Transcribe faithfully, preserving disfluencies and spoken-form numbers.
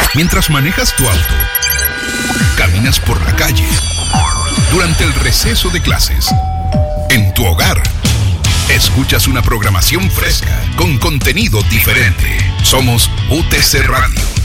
Mientras manejas tu auto, caminas por la calle, durante el receso de clases, en tu hogar, escuchas una programación fresca con contenido diferente. Somos U T C Radio.